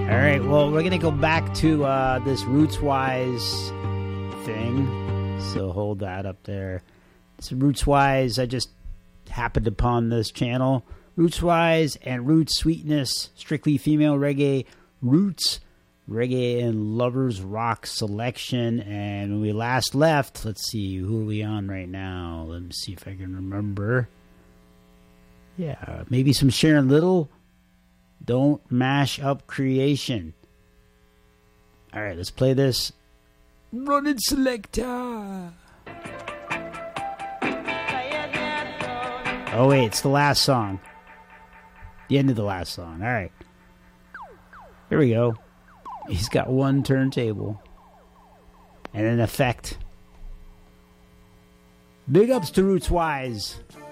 All right, well, we're going to go back to this Rootswise thing. So hold that up there. It's Rootswise. I just happened upon this channel. Rootswise and Roots Sweetness, strictly female reggae, roots, reggae, and lovers rock selection. And when we last left, let's see, who are we on right now? Let me see if I can remember. Yeah, maybe some Sharon Little. Don't Mash Up Creation. All right, let's play this. Run it, selector. Oh, wait, it's the last song. The end of the last song. All right. Here we go. He's got one turntable and an effect. Big ups to Rootswise.